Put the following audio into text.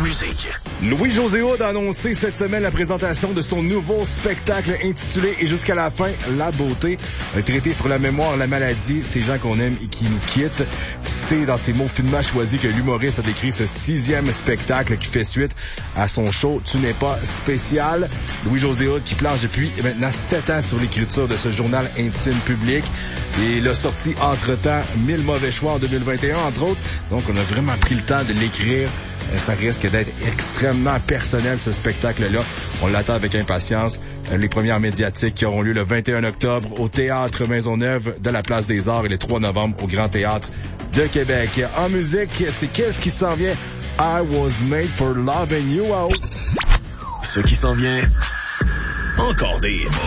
musique. Louis-José Hood a annoncé cette semaine la présentation de son nouveau spectacle intitulé « Et jusqu'à la fin, la beauté ». Un traité sur la mémoire, la maladie, ces gens qu'on aime et qui nous quittent. C'est dans ces mots finement choisis que l'humoriste a décrit ce 6e spectacle qui fait suite à son show « Tu n'es pas spécial ». Louis-José Hood qui planche depuis maintenant 7 ans sur l'écriture de ce journal intime public. Et il a sorti entre-temps 1000 mauvais choix en 2021, entre autres. Donc, on a vraiment pris le temps de l'écrire. Ça risque d'être extrêmement personnel, ce spectacle-là. On l'attend avec impatience. Les premières médiatiques qui auront lieu le 21 octobre au Théâtre Maisonneuve de la Place des Arts et le 3 novembre au Grand Théâtre de Québec. En musique, c'est qu'est-ce qui s'en vient? I was made for loving you. Ce qui s'en vient, encore des hits.